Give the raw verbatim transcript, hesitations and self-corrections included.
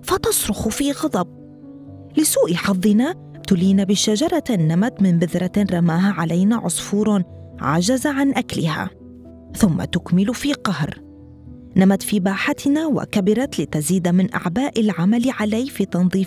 فتصرخ في غضب. لسوء حظنا ابتلينا بشجرة نمت من بذرة رماها علينا عصفور عجز عن أكلها، ثم تكمل في قهر. نمت في باحتنا وكبرت لتزيد من أعباء العمل علي في تنظيف